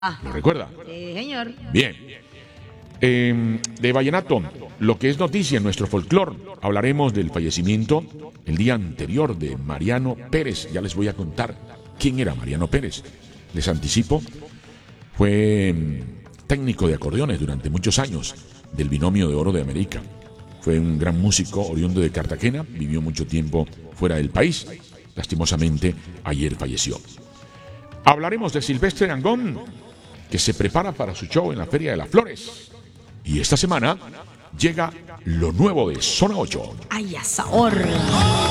¿Lo recuerda? Sí, señor. Bien. De vallenato, lo que es noticia en nuestro folclore, hablaremos del fallecimiento el día anterior de Mariano Pérez. Ya les voy a contar quién era Mariano Pérez. Les anticipo, fue técnico de acordeones durante muchos años del Binomio de Oro de América. Fue un gran músico oriundo de Cartagena, vivió mucho tiempo fuera del país. Lastimosamente, ayer falleció. Hablaremos de Silvestre Dangond, que se prepara para su show en la Feria de las Flores. Y esta semana llega lo nuevo de Zona 8. Ay, a sabor.